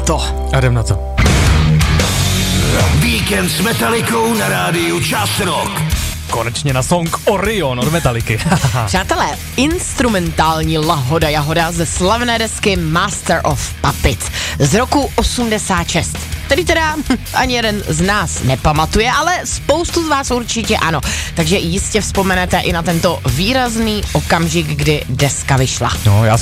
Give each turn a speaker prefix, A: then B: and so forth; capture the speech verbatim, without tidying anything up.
A: to.
B: A jdem na to.
C: Víkend s Metalikou na rádiu Čas Rock.
B: Konečně na song Orion od Metaliky.
A: Přátelé, instrumentální lahoda jahoda ze slavné desky Master of Puppets z roku osmdesát šest. Tedy teda ani jeden z nás nepamatuje, ale spoustu z vás určitě ano. Takže jistě vzpomenete i na tento výrazný okamžik, kdy deska vyšla.
B: No, já